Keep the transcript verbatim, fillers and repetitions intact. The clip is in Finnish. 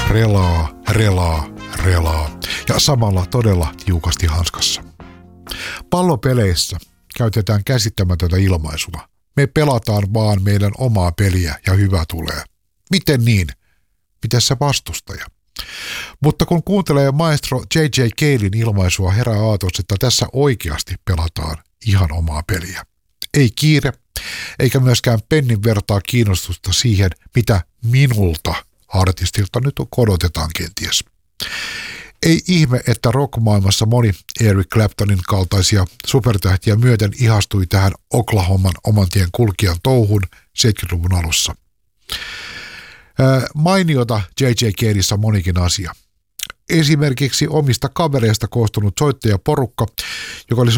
relaa, relaa, relaa ja samalla todella tiukasti hanskassa. Pallopeleissä käytetään käsittämätöntä ilmaisua. Me pelataan vaan meidän omaa peliä ja hyvä tulee. Miten niin? Mitäs se vastustaja? Mutta kun kuuntelee maestro J J. Calein ilmaisua, herää aatos, että tässä oikeasti pelataan ihan omaa peliä. Ei kiire, eikä myöskään pennin vertaa kiinnostusta siihen, mitä minulta artistilta nyt odotetaan kenties. Ei ihme, että rockmaailmassa moni Eric Claptonin kaltaisia supertähtiä myöten ihastui tähän Oklahoman oman tien kulkijan touhun seitsemänkymmentäluvun alussa. Ää, mainiota J J. Caleissa monikin asia. Esimerkiksi omista kavereista koostunut soittajaporukka, joka oli